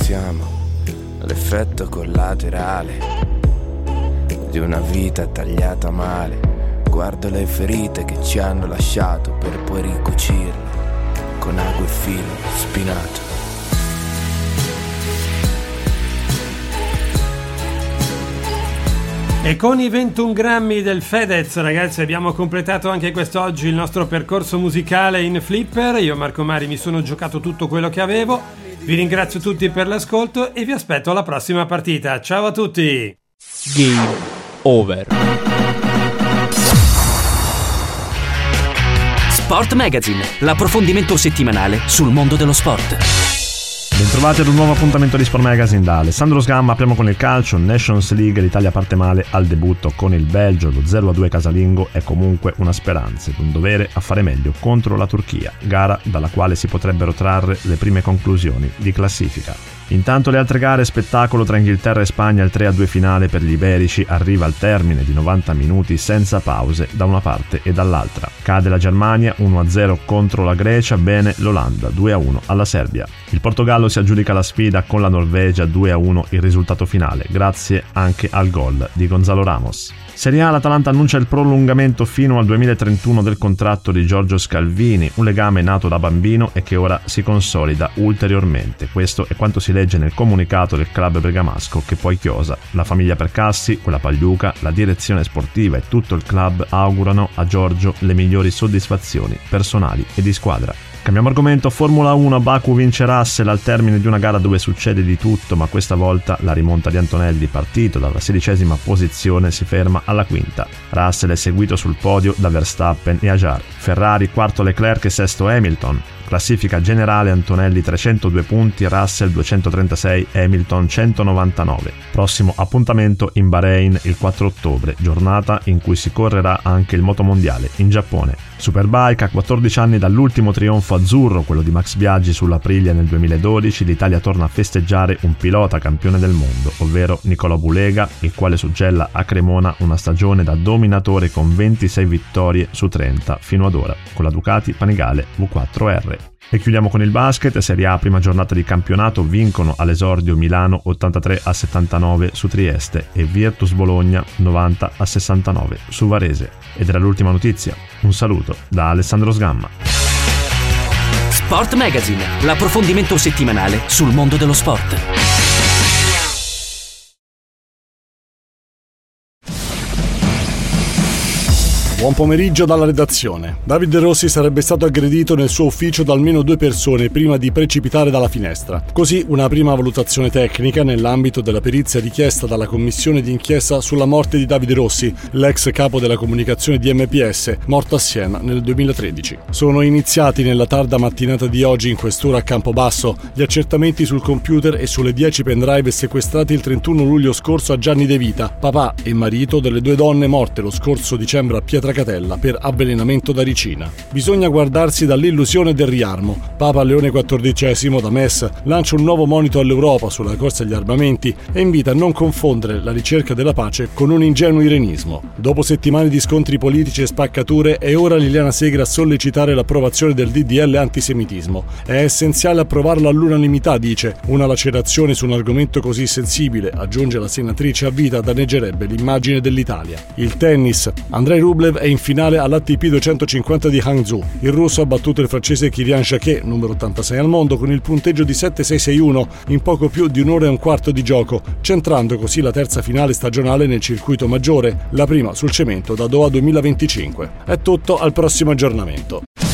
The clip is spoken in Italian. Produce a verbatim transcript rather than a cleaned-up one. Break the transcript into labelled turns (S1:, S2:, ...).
S1: siamo l'effetto collaterale di una vita tagliata male. Guardo le ferite che ci hanno lasciato per poi ricucirle con acqua e filo spinato.
S2: E con i ventuno grammi del Fedez, ragazzi, abbiamo completato anche quest'oggi il nostro percorso musicale in Flipper. Io, Marco Mari, mi sono giocato tutto quello che avevo. Vi ringrazio tutti per l'ascolto e vi aspetto alla prossima partita. Ciao a tutti!
S3: Game over.
S4: Sport Magazine, l'approfondimento settimanale sul mondo dello sport.
S5: Bentrovati ad un nuovo appuntamento di Sport Magazine da Alessandro Sgamma. Apriamo con il calcio. Nations League, l'Italia parte male al debutto con il Belgio. Lo zero a due casalingo è comunque una speranza ed un dovere a fare meglio contro la Turchia, gara dalla quale si potrebbero trarre le prime conclusioni di classifica. Intanto le altre gare, spettacolo tra Inghilterra e Spagna. Il tre a due finale per gli iberici arriva al termine di novanta minuti senza pause da una parte e dall'altra. Cade la Germania uno a zero contro la Grecia, bene l'Olanda due a uno alla Serbia. Il Portogallo si aggiudica la sfida con la Norvegia, due a uno il risultato finale, grazie anche al gol di Gonzalo Ramos. Serie A, l'Atalanta annuncia il prolungamento fino al duemilatrentuno del contratto di Giorgio Scalvini, un legame nato da bambino e che ora si consolida ulteriormente. Questo è quanto si legge nel comunicato del club bergamasco, che poi chiosa. La famiglia Percassi, quella Pagliuca, la direzione sportiva e tutto il club augurano a Giorgio le migliori soddisfazioni personali e di squadra. Cambiamo argomento. Formula uno, Baku vince Russell al termine di una gara dove succede di tutto, ma questa volta la rimonta di Antonelli, partito dalla sedicesima posizione, si ferma alla quinta. Russell è seguito sul podio da Verstappen e Hajar. Ferrari quarto Leclerc e sesto Hamilton. Classifica generale: Antonelli trecentodue punti, Russell duecentotrentasei, Hamilton centonovantanove. Prossimo appuntamento in Bahrain il quattro ottobre, giornata in cui si correrà anche il motomondiale in Giappone. Superbike, a quattordici anni dall'ultimo trionfo azzurro, quello di Max Biaggi sull'Aprilia nel duemiladodici, l'Italia torna a festeggiare un pilota campione del mondo, ovvero Nicolò Bulega, il quale suggella a Cremona una stagione da dominatore con ventisei vittorie su trenta fino ad ora, con la Ducati Panigale V quattro R. E chiudiamo con il basket. Serie A, prima giornata di campionato, vincono all'esordio Milano ottantatré a settantanove su Trieste e Virtus Bologna novanta a sessantanove su Varese. Ed era l'ultima notizia. Un saluto da Alessandro Sgamma.
S4: Sport Magazine, l'approfondimento settimanale sul mondo dello sport.
S6: Buon pomeriggio dalla redazione. Davide Rossi sarebbe stato aggredito nel suo ufficio da almeno due persone prima di precipitare dalla finestra. Così una prima valutazione tecnica nell'ambito della perizia richiesta dalla commissione di inchiesta sulla morte di Davide Rossi, l'ex capo della comunicazione di M P S, morto a Siena nel duemilatredici. Sono iniziati nella tarda mattinata di oggi, in quest'ora a Campobasso, gli accertamenti sul computer e sulle dieci pendrive sequestrati il trentuno luglio scorso a Gianni De Vita, papà e marito delle due donne morte lo scorso dicembre a Pietracatella per avvelenamento da ricina. Bisogna guardarsi dall'illusione del riarmo. Papa Leone quattordicesimo da Metz lancia un nuovo monito all'Europa sulla corsa agli armamenti e invita a non confondere la ricerca della pace con un ingenuo irenismo. Dopo settimane di scontri politici e spaccature, è ora Liliana Segre a sollecitare l'approvazione del D D L antisemitismo. È essenziale approvarlo all'unanimità, dice. Una lacerazione su un argomento così sensibile, aggiunge la senatrice a vita, danneggerebbe l'immagine dell'Italia. Il tennis. Andrei Rublev è in finale all'A T P duecentocinquanta di Hangzhou. Il russo ha battuto il francese Kylian Jacquet, numero ottantasei al mondo, con il punteggio di sette sei sei uno in poco più di un'ora e un quarto di gioco, centrando così la terza finale stagionale nel circuito maggiore, la prima sul cemento da Doha duemilaventicinque. È tutto, al prossimo aggiornamento.